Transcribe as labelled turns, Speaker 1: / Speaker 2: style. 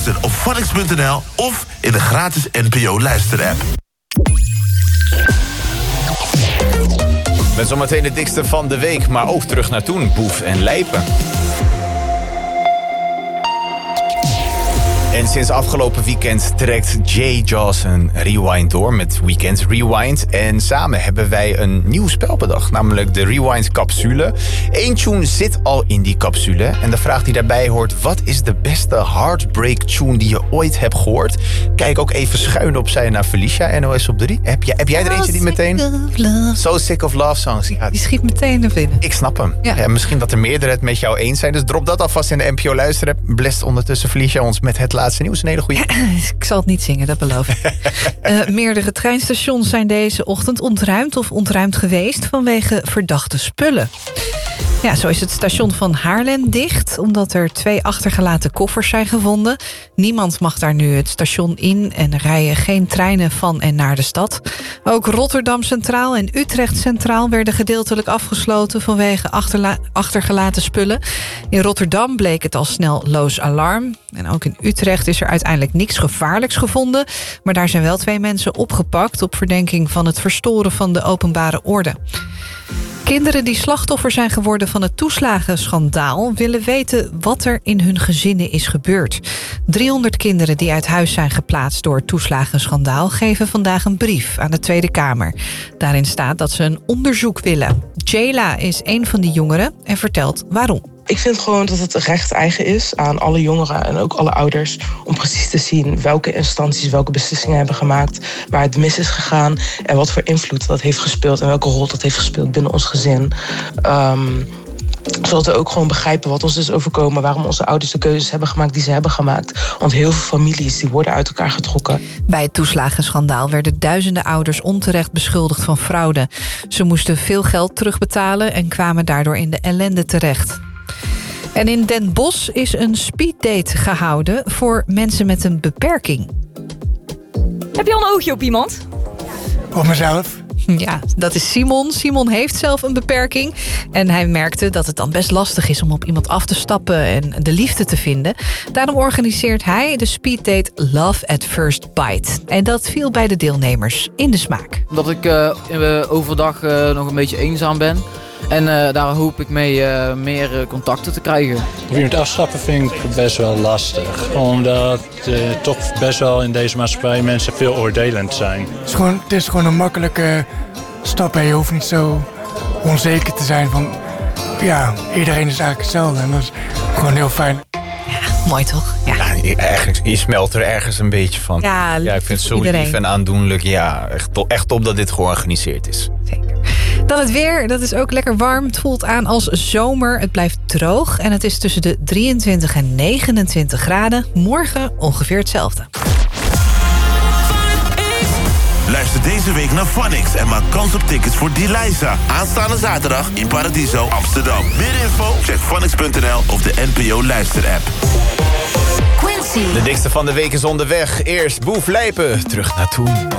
Speaker 1: Luister op phonics.nl of in de gratis NPO Luister-app.
Speaker 2: Met zometeen de dikste van de week, maar ook terug naar toen. Boef en Lijpen. En sinds afgelopen weekend trekt Jay Jaws een rewind door met Weekend Rewind. En samen hebben wij een nieuw spel bedacht, namelijk de Rewind capsule. Eén tune zit al in die capsule. En de vraag die daarbij hoort, wat is de beste heartbreak tune die je ooit hebt gehoord? Kijk ook even schuin opzij naar Felicia, NOS op 3. Heb jij er eentje die meteen... So Sick of Love songs. Ja,
Speaker 3: die schiet meteen naar binnen.
Speaker 2: Ik snap hem. Ja, misschien dat er meerdere het met jou eens zijn. Dus drop dat alvast in de NPO Luisterapp. Blest ondertussen Felicia ons met het laatste nieuws. Een hele goeie.
Speaker 3: Ik zal het niet zingen, dat beloof ik. Meerdere treinstations zijn deze ochtend ontruimd of ontruimd geweest vanwege verdachte spullen. Ja, zo is het station van Haarlem dicht, omdat er 2 achtergelaten koffers zijn gevonden. Niemand mag daar nu het station in en er rijden geen treinen van en naar de stad. Ook Rotterdam Centraal en Utrecht Centraal werden gedeeltelijk afgesloten vanwege achtergelaten spullen. In Rotterdam bleek het al snel loos alarm. En ook in Utrecht is er uiteindelijk niks gevaarlijks gevonden. Maar daar zijn wel 2 mensen opgepakt op verdenking van het verstoren van de openbare orde. Kinderen die slachtoffer zijn geworden van het toeslagenschandaal willen weten wat er in hun gezinnen is gebeurd. 300 kinderen die uit huis zijn geplaatst door het toeslagenschandaal geven vandaag een brief aan de Tweede Kamer. Daarin staat dat ze een onderzoek willen. Jayla is een van die jongeren en vertelt waarom.
Speaker 4: Ik vind gewoon dat het recht eigen is aan alle jongeren en ook alle ouders om precies te zien welke instanties welke beslissingen hebben gemaakt, waar het mis is gegaan en wat voor invloed dat heeft gespeeld en welke rol dat heeft gespeeld binnen ons gezin. Zodat we ook gewoon begrijpen wat ons is overkomen, waarom onze ouders de keuzes hebben gemaakt die ze hebben gemaakt. Want heel veel families die worden uit elkaar getrokken.
Speaker 3: Bij het toeslagenschandaal werden duizenden ouders onterecht beschuldigd van fraude. Ze moesten veel geld terugbetalen en kwamen daardoor in de ellende terecht. En in Den Bosch is een speeddate gehouden voor mensen met een beperking.
Speaker 5: Heb je al een oogje op iemand?
Speaker 6: Op mezelf.
Speaker 3: Ja, dat is Simon. Simon heeft zelf een beperking. En hij merkte dat het dan best lastig is om op iemand af te stappen en de liefde te vinden. Daarom organiseert hij de speeddate Love at First Bite. En dat viel bij de deelnemers in de smaak.
Speaker 7: Omdat ik overdag nog een beetje eenzaam ben. En daar hoop ik mee meer contacten te krijgen.
Speaker 8: Op iemand afstappen vind ik best wel lastig. Omdat toch best wel in deze maatschappij mensen veel oordelend zijn.
Speaker 6: Het is gewoon een makkelijke stap. En je hoeft niet zo onzeker te zijn van... Ja, iedereen is eigenlijk hetzelfde. En dat is gewoon heel fijn.
Speaker 3: Ja, mooi toch? Ja.
Speaker 2: Je smelt er ergens een beetje van.
Speaker 3: Ja,
Speaker 2: ik vind het zo
Speaker 3: iedereen.
Speaker 2: lief en aandoenlijk. Ja, echt top dat dit georganiseerd is.
Speaker 3: Zeker. Dan het weer, dat is ook lekker warm. Het voelt aan als zomer. Het blijft droog en het is tussen de 23 en 29 graden. Morgen ongeveer hetzelfde.
Speaker 1: Luister deze week naar Phonics en maak kans op tickets voor Deliza. Aanstaande zaterdag in Paradiso, Amsterdam. Meer info? Check phonics.nl of de NPO Luister-app.
Speaker 2: De dikste van de week is onderweg. Eerst Boef Lijpen, terug naar toen.